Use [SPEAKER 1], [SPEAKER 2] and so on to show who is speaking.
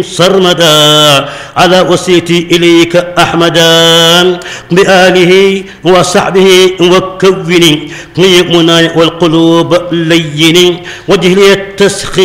[SPEAKER 1] سرمدا على وسيلتي إليك أحمدا بآله وصحبه وكوني مناي والقلوب ليني وجه لي التسخير